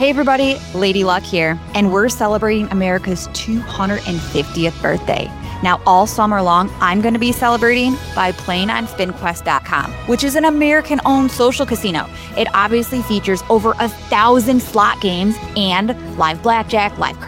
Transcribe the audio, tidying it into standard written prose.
Hey everybody, Lady Luck here, and we're celebrating America's 250th birthday. Now, all summer long, I'm going to be celebrating by playing on SpinQuest.com, which is an American-owned social casino. It obviously features over 1,000 slot games and live blackjack, live